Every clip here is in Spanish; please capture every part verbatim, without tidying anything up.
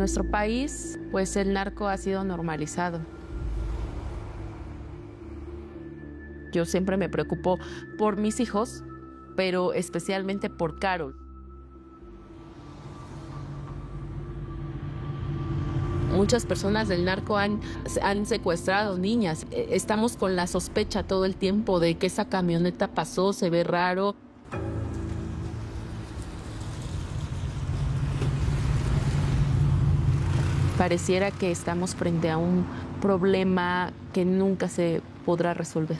nuestro país, pues el narco ha sido normalizado. Yo siempre me preocupo por mis hijos, pero especialmente por Carol. Muchas personas del narco han, han secuestrado niñas. Estamos con la sospecha todo el tiempo de que esa camioneta pasó, se ve raro. Pareciera que estamos frente a un problema que nunca se podrá resolver.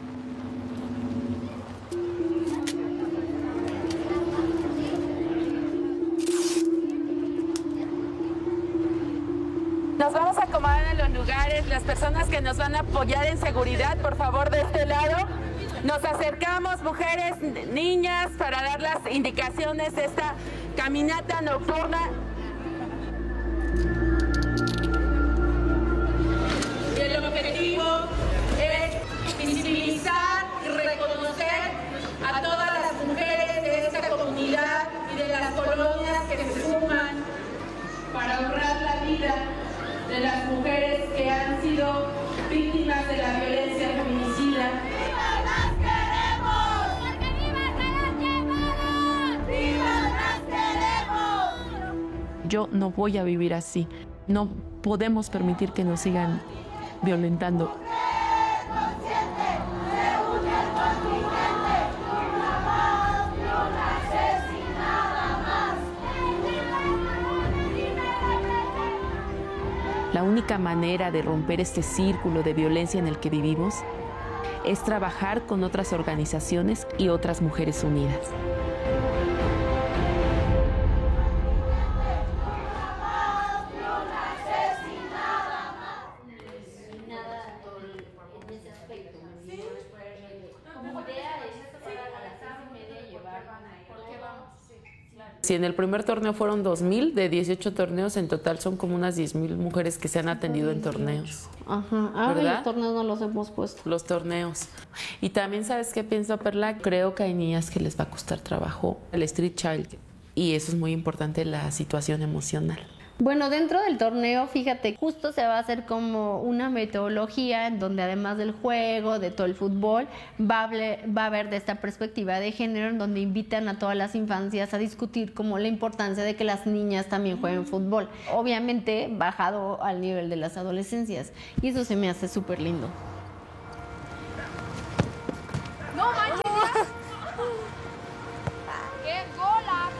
Nos vamos a acomodar en los lugares. Las personas que nos van a apoyar en seguridad, por favor, de este lado. Nos acercamos, mujeres, niñas, para dar las indicaciones de esta caminata nocturna. Y el objetivo es visibilizar y reconocer a todas las mujeres de esta comunidad y de las colonias que se suman para honrar la vida de las mujeres que han sido víctimas de la violencia feminicida. ¡Viva las queremos! ¡Porque viva las quemadas! ¡Viva las queremos! Yo no voy a vivir así. No podemos permitir que nos sigan violentando. La única manera de romper este círculo de violencia en el que vivimos es trabajar con otras organizaciones y otras mujeres unidas. Si en el primer torneo fueron dos mil, de dieciocho torneos, en total son como unas diez mil mujeres que se han atendido en torneos. Ajá, ahora ¿verdad? Los torneos no los hemos puesto. Los torneos. Y también, ¿sabes qué pienso, Perla? Creo que hay niñas que les va a costar trabajo el street child. Y eso es muy importante, la situación emocional. Bueno, dentro del torneo, fíjate, justo se va a hacer como una metodología en donde además del juego, de todo el fútbol, va a, haber, va a haber de esta perspectiva de género en donde invitan a todas las infancias a discutir como la importancia de que las niñas también jueguen fútbol. Obviamente bajado al nivel de las adolescencias. Y eso se me hace súper lindo. ¡No manches! ¡Qué golazo!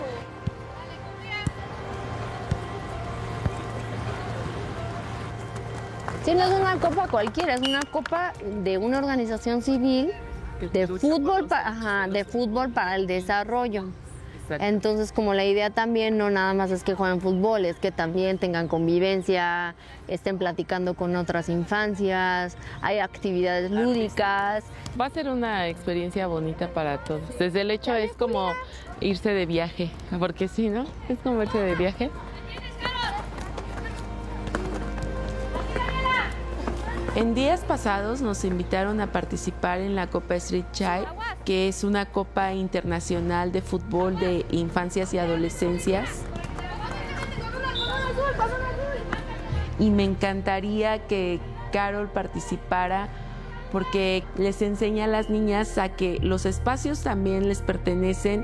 Sí, no es una copa cualquiera, es una copa de una organización civil de fútbol, pa, ajá, de fútbol para el desarrollo. Exacto. Entonces, como la idea también no nada más es que jueguen fútbol, es que también tengan convivencia, estén platicando con otras infancias, hay actividades lúdicas. Va a ser una experiencia bonita para todos. Desde el hecho es como irse de viaje, porque sí, ¿no? Es como irse de viaje. En días pasados nos invitaron a participar en la Copa Street Child, que es una copa internacional de fútbol de infancias y adolescencias. Y me encantaría que Carol participara porque les enseña a las niñas a que los espacios también les pertenecen.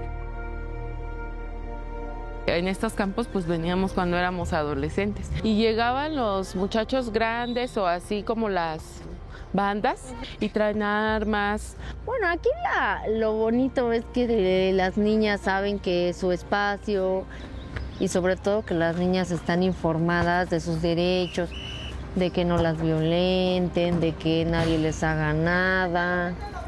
En estos campos pues veníamos cuando éramos adolescentes y llegaban los muchachos grandes o así como las bandas y traen armas. Bueno, aquí la, lo bonito es que de, las niñas saben que es su espacio y sobre todo que las niñas están informadas de sus derechos, de que no las violenten, de que nadie les haga nada.